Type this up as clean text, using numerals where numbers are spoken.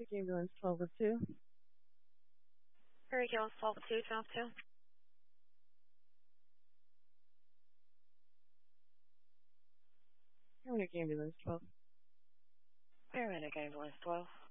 Paramedic ambulance 1202. Prairie Hills 12-2, 12-2. Paramedic ambulance 12. Paramedic ambulance 12.